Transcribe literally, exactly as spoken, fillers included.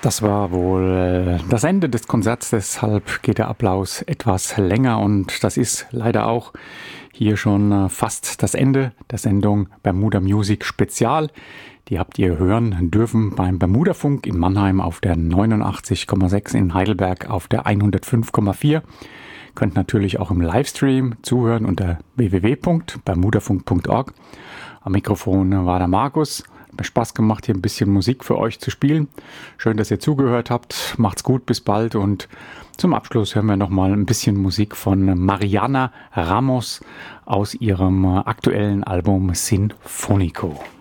Das war wohl das Ende des Konzerts, deshalb geht der Applaus etwas länger und das ist leider auch hier schon fast das Ende der Sendung Bermuda Music Spezial. Die habt ihr hören dürfen beim Bermuda-Funk in Mannheim auf der neunundachtzig Komma sechs, in Heidelberg auf der hundertfünf Komma vier. Könnt natürlich auch im Livestream zuhören unter w w w punkt bermudafunk punkt org. Am Mikrofon war der Markus. Hat mir Spaß gemacht, hier ein bisschen Musik für euch zu spielen. Schön, dass ihr zugehört habt. Macht's gut, bis bald. Und zum Abschluss hören wir nochmal ein bisschen Musik von Mariana Ramos aus ihrem aktuellen Album Sinfonico.